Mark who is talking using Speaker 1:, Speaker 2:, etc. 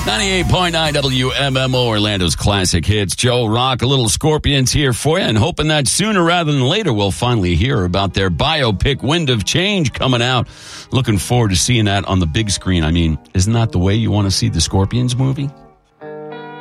Speaker 1: 98.9 WMMO, Orlando's classic hits. Joe Rock, a little Scorpions here for you, and hoping that sooner rather than later we'll finally hear about their biopic, Wind of Change, coming out. Looking forward to seeing that on the big screen. I mean, isn't that the way you want to see the Scorpions movie?